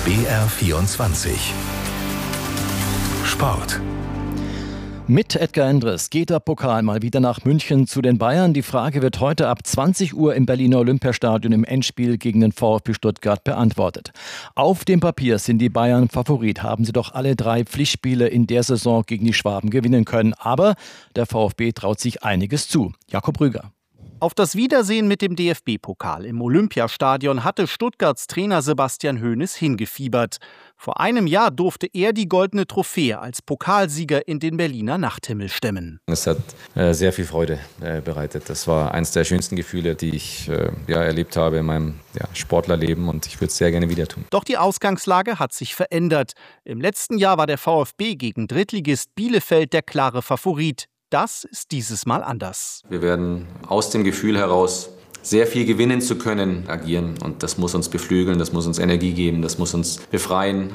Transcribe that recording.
BR24 Sport. Mit Edgar Endres geht der Pokal mal wieder nach München zu den Bayern. Die Frage wird heute ab 20 Uhr im Berliner Olympiastadion im Endspiel gegen den VfB Stuttgart beantwortet. Auf dem Papier sind die Bayern Favorit, haben sie doch alle 3 Pflichtspiele in der Saison gegen die Schwaben gewinnen können. Aber der VfB traut sich einiges zu. Jakob Rüger. Auf das Wiedersehen mit dem DFB-Pokal im Olympiastadion hatte Stuttgarts Trainer Sebastian Hoeneß hingefiebert. Vor einem Jahr durfte er die goldene Trophäe als Pokalsieger in den Berliner Nachthimmel stemmen. Es hat sehr viel Freude bereitet. Das war eines der schönsten Gefühle, die ich erlebt habe in meinem Sportlerleben, und ich würde es sehr gerne wieder tun. Doch die Ausgangslage hat sich verändert. Im letzten Jahr war der VfB gegen Drittligist Bielefeld der klare Favorit. Das ist dieses Mal anders. Wir werden aus dem Gefühl heraus, sehr viel gewinnen zu können, agieren. Und das muss uns beflügeln, das muss uns Energie geben, das muss uns befreien.